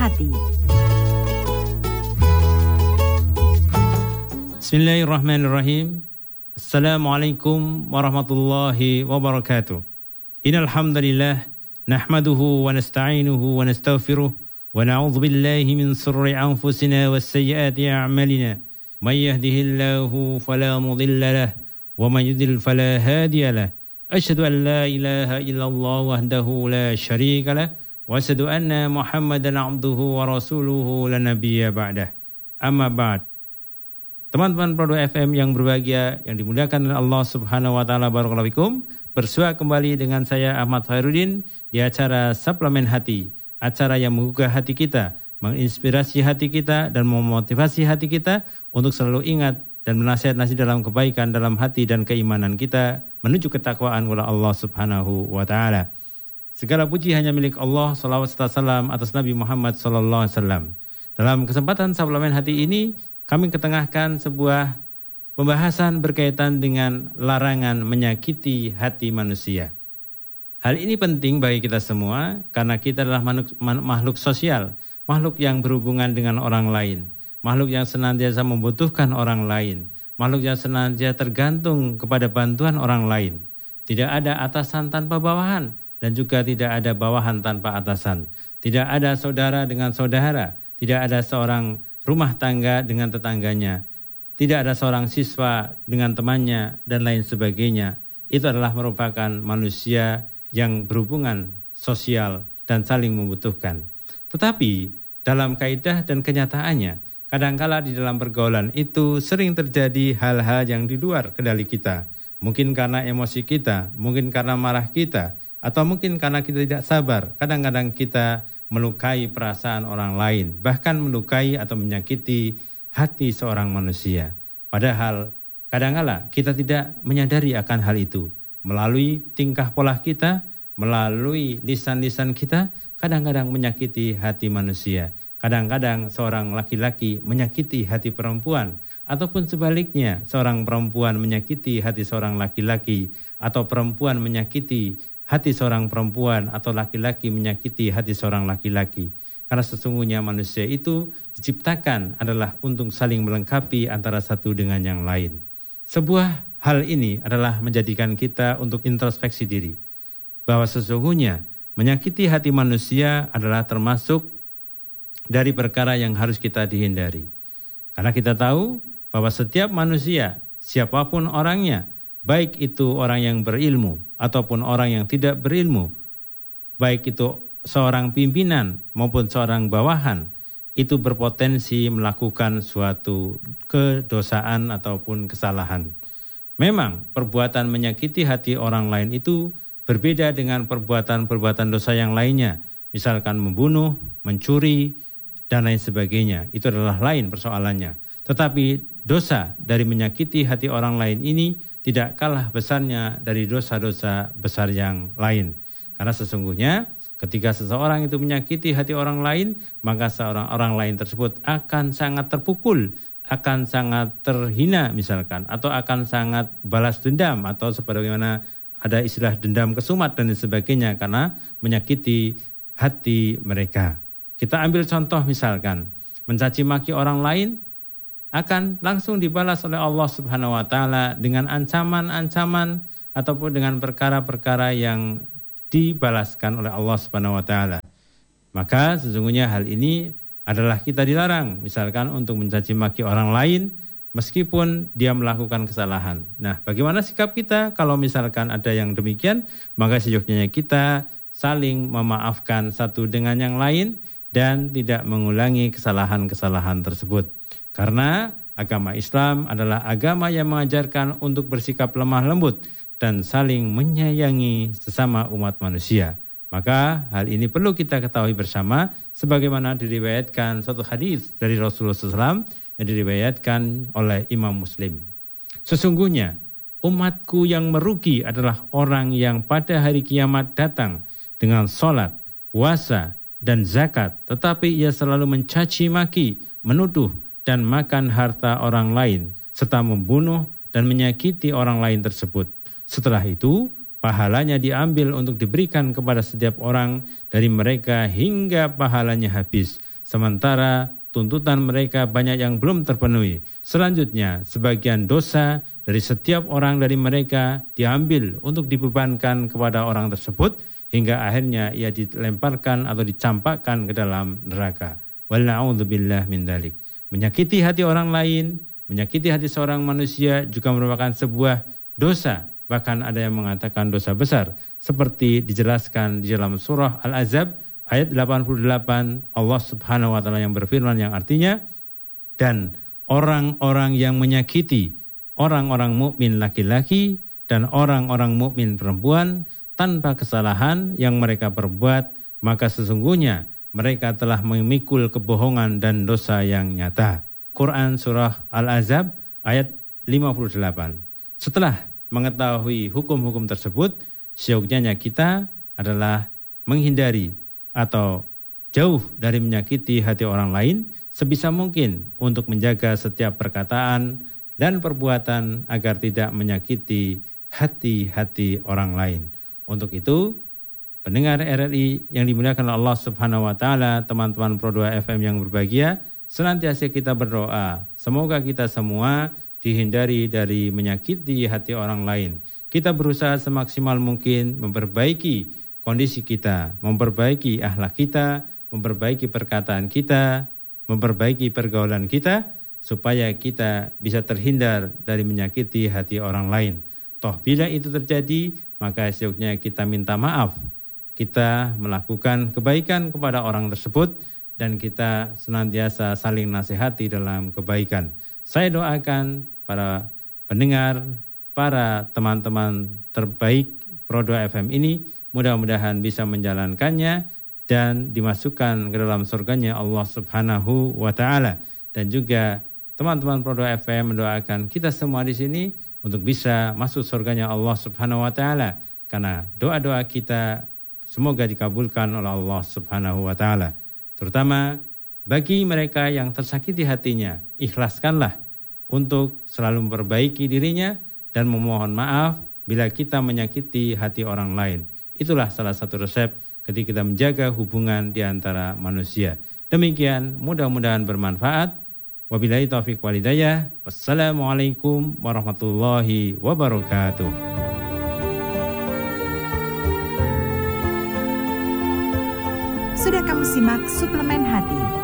Hati. Bismillahirrahmanirrahim. Assalamualaikum warahmatullahi wabarakatuh. Innal hamdalillah nahmaduhu wa nasta'inuhu wa nastaghfiruh wa na'udzu billahi min shururi anfusina was sayyiati a'malina. May yahdihillahu fala mudilla lahu wa may yudlil fala hadiya lahu. Asyhadu an la ilaha illallah wahdahu la syarika lahu wa asyhadu anna Muhammadan 'abduhu wa rasuluhu la nabiyya ba'dah. Amma ba'd. Teman-teman Produk FM yang berbahagia, yang dimuliakan oleh Allah Subhanahu wa taala, barakallahu fikum. Bersua kembali dengan saya Ahmad Khairuddin di acara Suplemen Hati, acara yang menggugah hati kita, menginspirasi hati kita dan memotivasi hati kita untuk selalu ingat dan menasihat-nasihat dalam kebaikan dalam hati dan keimanan kita menuju ketakwaan kepada Allah Subhanahu wa taala. Segala puji hanya milik Allah, salawat serta salam atas Nabi Muhammad sallallahu alaihi wasallam. Dalam kesempatan Suplemen Hati ini kami ketengahkan sebuah pembahasan berkaitan dengan larangan menyakiti hati manusia. Hal ini penting bagi kita semua karena kita adalah makhluk sosial, makhluk yang berhubungan dengan orang lain, makhluk yang senantiasa membutuhkan orang lain, makhluk yang senantiasa tergantung kepada bantuan orang lain. Tidak ada atasan tanpa bawahan dan juga tidak ada bawahan tanpa atasan. Tidak ada saudara dengan saudara, tidak ada seorang rumah tangga dengan tetangganya, tidak ada seorang siswa dengan temannya, dan lain sebagainya. Itu adalah merupakan manusia yang berhubungan sosial dan saling membutuhkan. Tetapi dalam kaidah dan kenyataannya, kadangkala di dalam pergaulan itu sering terjadi hal-hal yang di luar kendali kita. Mungkin karena emosi kita, mungkin karena marah kita, atau mungkin karena kita tidak sabar. Kadang-kadang kita melukai perasaan orang lain, bahkan melukai atau menyakiti hati seorang manusia. Padahal kadang-kala kita tidak menyadari akan hal itu. Melalui tingkah pola kita, melalui lisan-lisan kita, kadang-kadang menyakiti hati manusia. Kadang-kadang seorang laki-laki menyakiti hati perempuan, ataupun sebaliknya seorang perempuan menyakiti hati seorang laki-laki, atau perempuan menyakiti hati seorang perempuan, atau laki-laki menyakiti hati seorang laki-laki. Karena sesungguhnya manusia itu diciptakan adalah untuk saling melengkapi antara satu dengan yang lain. Sebuah hal ini adalah menjadikan kita untuk introspeksi diri, bahwa sesungguhnya menyakiti hati manusia adalah termasuk dari perkara yang harus kita dihindari. Karena kita tahu bahwa setiap manusia, siapapun orangnya, baik itu orang yang berilmu ataupun orang yang tidak berilmu, baik itu seorang pimpinan maupun seorang bawahan, itu berpotensi melakukan suatu kedosaan ataupun kesalahan. Memang perbuatan menyakiti hati orang lain itu berbeda dengan perbuatan-perbuatan dosa yang lainnya, misalkan membunuh, mencuri, dan lain sebagainya. Itu adalah lain persoalannya. Tetapi dosa dari menyakiti hati orang lain ini tidak kalah besarnya dari dosa-dosa besar yang lain. Karena sesungguhnya ketika seseorang itu menyakiti hati orang lain, maka orang lain tersebut akan sangat terpukul, akan sangat terhina misalkan, atau akan sangat balas dendam, atau sebagaimana ada istilah dendam kesumat dan sebagainya karena menyakiti hati mereka. Kita ambil contoh misalkan, mencaci maki orang lain akan langsung dibalas oleh Allah Subhanahu wa taala dengan ancaman-ancaman ataupun dengan perkara-perkara yang dibalaskan oleh Allah Subhanahu wa taala. Maka sesungguhnya hal ini adalah kita dilarang misalkan untuk mencaci maki orang lain meskipun dia melakukan kesalahan. Nah, bagaimana sikap kita kalau misalkan ada yang demikian? Maka sejujurnya kita saling memaafkan satu dengan yang lain dan tidak mengulangi kesalahan-kesalahan tersebut. Karena agama Islam adalah agama yang mengajarkan untuk bersikap lemah lembut dan saling menyayangi sesama umat manusia. Maka hal ini perlu kita ketahui bersama sebagaimana diriwayatkan satu hadis dari Rasulullah SAW yang diriwayatkan oleh Imam Muslim. Sesungguhnya umatku yang merugi adalah orang yang pada hari kiamat datang dengan sholat, puasa, dan zakat, tetapi ia selalu mencaci maki, menuduh, dan makan harta orang lain, serta membunuh dan menyakiti orang lain tersebut. Setelah itu, pahalanya diambil untuk diberikan kepada setiap orang dari mereka hingga pahalanya habis. Sementara tuntutan mereka banyak yang belum terpenuhi. Selanjutnya, sebagian dosa dari setiap orang dari mereka diambil untuk dibebankan kepada orang tersebut hingga akhirnya ia dilemparkan atau dicampakkan ke dalam neraka. Wala'udzubillah min dzalik. Menyakiti hati orang lain, menyakiti hati seorang manusia juga merupakan sebuah dosa. Bahkan ada yang mengatakan dosa besar. Seperti dijelaskan di dalam surah Al-Ahzab ayat 88, Allah Subhanahu wa taala yang berfirman yang artinya, dan orang-orang yang menyakiti orang-orang mukmin laki-laki dan orang-orang mukmin perempuan tanpa kesalahan yang mereka perbuat, maka sesungguhnya mereka telah memikul kebohongan dan dosa yang nyata. Quran surah Al-Ahzab ayat 58. Setelah mengetahui hukum-hukum tersebut, seyogyanya kita adalah menghindari atau jauh dari menyakiti hati orang lain sebisa mungkin untuk menjaga setiap perkataan dan perbuatan agar tidak menyakiti hati-hati orang lain. Untuk itu, pendengar RRI yang dimuliakan Allah Subhanahu wa taala, teman-teman Pro 2 FM yang berbahagia, senantiasa kita berdoa semoga kita semua dihindari dari menyakiti hati orang lain. Kita berusaha semaksimal mungkin memperbaiki kondisi kita, memperbaiki akhlak kita, memperbaiki perkataan kita, memperbaiki pergaulan kita, supaya kita bisa terhindar dari menyakiti hati orang lain. Toh bila itu terjadi, maka seyogyanya kita minta maaf. Kita melakukan kebaikan kepada orang tersebut dan kita senantiasa saling nasihati dalam kebaikan. Saya doakan para pendengar, para teman-teman terbaik Pro 2 FM ini mudah-mudahan bisa menjalankannya dan dimasukkan ke dalam surganya Allah Subhanahu wa taala. Dan juga teman-teman Pro 2 FM mendoakan kita semua di sini untuk bisa masuk surganya Allah Subhanahu wa taala, karena doa-doa kita semoga dikabulkan oleh Allah Subhanahu wa taala. Terutama bagi mereka yang tersakiti hatinya, ikhlaskanlah untuk selalu memperbaiki dirinya dan memohon maaf bila kita menyakiti hati orang lain. Itulah salah satu resep ketika kita menjaga hubungan di antara manusia. Demikian, mudah-mudahan bermanfaat. Wabillahi taufiq wal hidayah. Wassalamualaikum warahmatullahi wabarakatuh. Sudah kamu simak Suplemen Hati